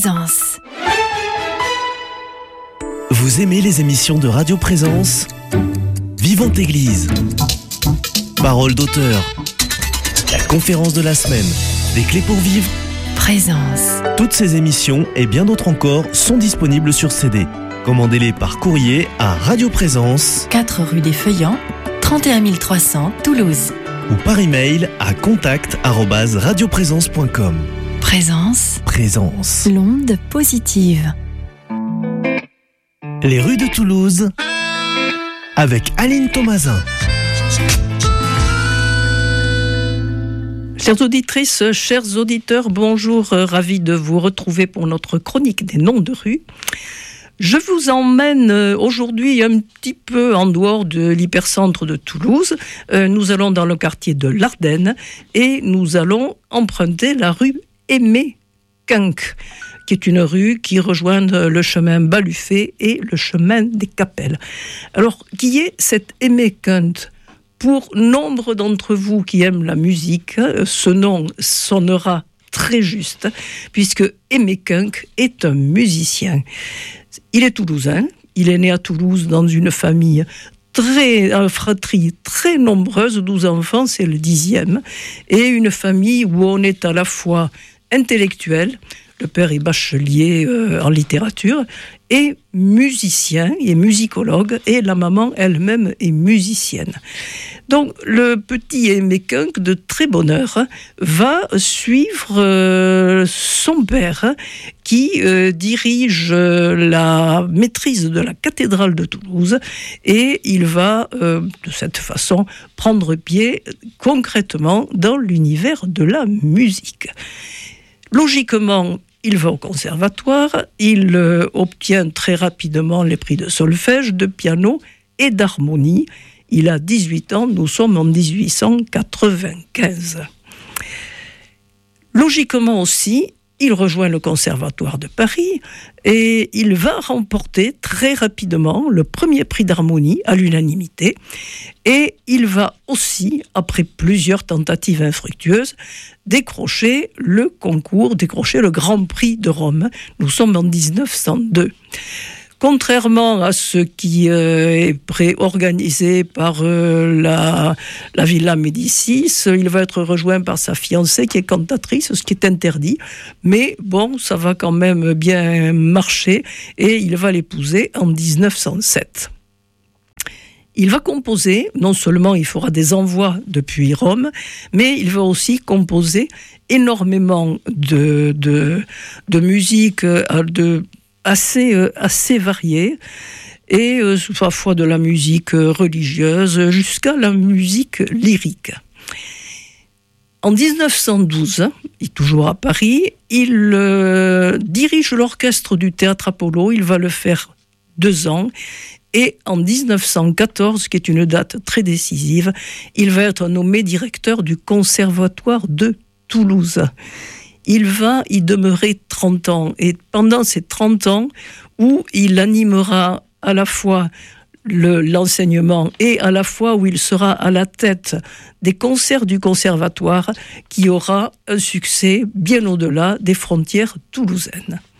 Présence. Vous aimez les émissions de Radio Présence ? Vivante Église. Parole d'auteur. La conférence de la semaine. Des clés pour vivre. Présence. Toutes ces émissions et bien d'autres encore sont disponibles sur CD. Commandez-les par courrier à Radio Présence, 4 rue des Feuillants, 31 300 Toulouse. ou par email à contact@radioprésence.com. Présence. Présence. L'onde positive. Les rues de Toulouse avec Aline Thomasin. Chères auditrices, chers auditeurs, bonjour, ravi de vous retrouver pour notre chronique des noms de rues. Je vous emmène aujourd'hui un petit peu en dehors de l'hypercentre de Toulouse. Nous allons dans le quartier de l'Ardenne et nous allons emprunter la rue Aimé Quinque, qui est une rue qui rejoint le chemin Baluffet et le chemin des Capelles. Alors, qui est cette Aimé Quinque ? Pour nombre d'entre vous qui aiment la musique, ce nom sonnera très juste, puisque Aimé Quinque est un musicien. Il est toulousain, il est né à Toulouse dans une famille fratrie très nombreuse, 12 enfants, c'est le 10e, et une famille où on est à la fois intellectuel, le père est bachelier en littérature, et musicien, il est musicologue, et la maman elle-même est musicienne. Donc le petit Aimé Quinque, de très bonne heure, va suivre son père qui dirige la maîtrise de la cathédrale de Toulouse, et il va de cette façon prendre pied concrètement dans l'univers de la musique. Logiquement, il va au conservatoire, il obtient très rapidement les prix de solfège, de piano et d'harmonie. Il a 18 ans, nous sommes en 1895. Logiquement aussi, il rejoint le conservatoire de Paris et il va remporter très rapidement le premier prix d'harmonie à l'unanimité. Et il va aussi, après plusieurs tentatives infructueuses, décrocher le Grand Prix de Rome. Nous sommes en 1902. Contrairement à ce qui est organisé par la Villa Médicis, il va être rejoint par sa fiancée qui est cantatrice, ce qui est interdit. Mais bon, ça va quand même bien marcher et il va l'épouser en 1907. Il va composer, non seulement il fera des envois depuis Rome, mais il va aussi composer énormément de musique assez variée, et parfois de la musique religieuse jusqu'à la musique lyrique. En 1912, il est toujours à Paris, il dirige l'orchestre du Théâtre Apollo, il va le faire 2 ans, et en 1914, qui est une date très décisive, il va être nommé directeur du Conservatoire de Toulouse. Il va y demeurer 30 ans, et pendant ces 30 ans, où il animera à la fois l'enseignement et à la fois où il sera à la tête des concerts du conservatoire, qui aura un succès bien au-delà des frontières toulousaines.